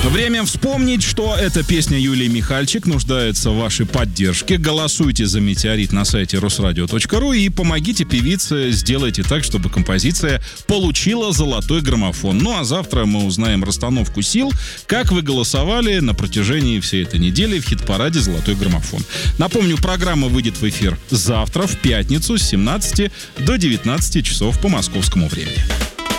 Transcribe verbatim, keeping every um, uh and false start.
Время вспомнить, что эта песня Юлии Михальчик нуждается в вашей поддержке. Голосуйте за «Метеорит» на сайте русрадио точка ру и помогите певице, сделайте так, чтобы композиция получила золотой граммофон. Ну а завтра мы узнаем расстановку сил, как вы голосовали на протяжении всей этой недели в хит-параде «Золотой граммофон». Напомню, программа выйдет в эфир завтра, в пятницу, с семнадцати до девятнадцати часов по московскому времени.